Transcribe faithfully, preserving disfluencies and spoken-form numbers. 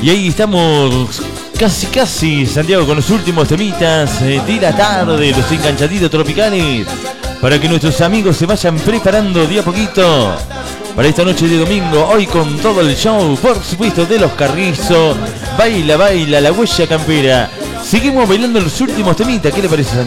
Y ahí estamos casi casi, Santiago, con los últimos temitas eh, de la tarde, los enganchaditos tropicales, para que nuestros amigos se vayan preparando de a poquito para esta noche de domingo, hoy con todo el show, por supuesto, de los Carrizo. Baila, baila, la huella campera. Seguimos bailando los últimos temitas, ¿qué le parece, Santiago?